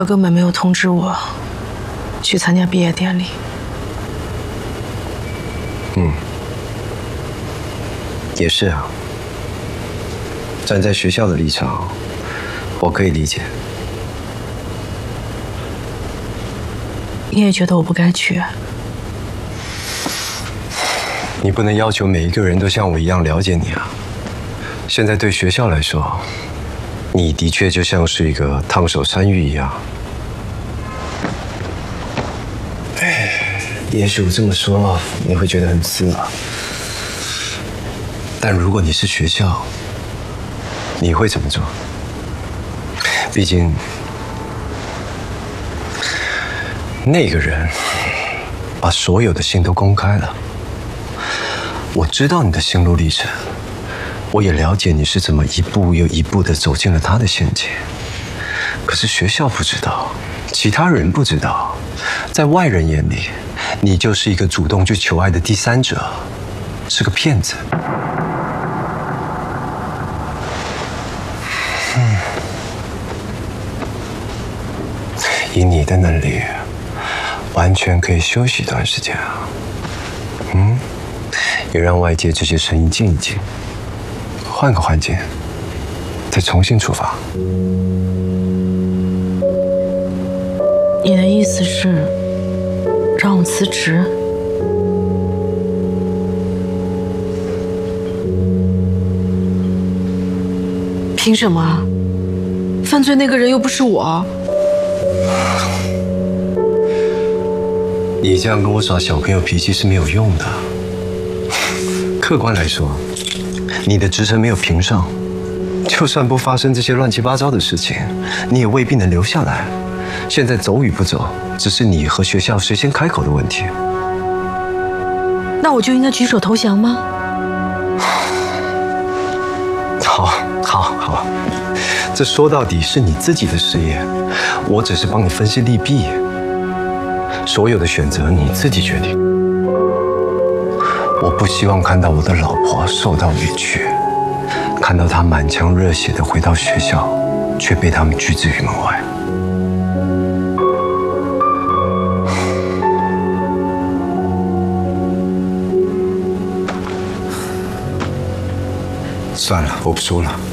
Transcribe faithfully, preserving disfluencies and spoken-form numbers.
根本没有通知我去参加毕业典礼。 嗯，也是啊。站在学校的立场，我可以理解。 你也觉得我不该去？ 你不能要求每一个人都像我一样了解你啊。现在对学校来说，你的确就像是一个烫手山芋一样。哎，也许我这么说你会觉得很刺耳，但如果你是学校，你会怎么做？毕竟那个人把所有的信都公开了。我知道你的心路历程，我也了解你是怎么一步又一步地走进了他的陷阱。可是学校不知道，其他人不知道，在外人眼里，你就是一个主动去求爱的第三者，是个骗子。嗯，以你的能力，完全可以休息一段时间啊。嗯。也让外界这些声音静一静，换个环境，再重新出发。 你的意思是让我辞职？凭什么？犯罪那个人又不是我。 你这样跟我耍小朋友脾气是没有用的。客观来说，你的职称没有评上，就算不发生这些乱七八糟的事情，你也未必能留下来。现在走与不走，只是你和学校谁先开口的问题。 那我就应该举手投降吗？ 好，好，好，这说到底是你自己的事业，我只是帮你分析利弊，所有的选择你自己决定。我不希望看到我的老婆受到委屈，看到她满腔热血地回到学校，却被他们拒之于门外。算了，我不说了。